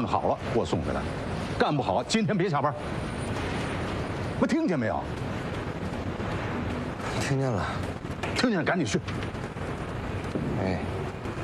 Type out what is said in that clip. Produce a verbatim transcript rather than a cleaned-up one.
干好了给我送回来，干不好今天别下班。我听见没有？ 听见了， 听见赶紧去。 哎。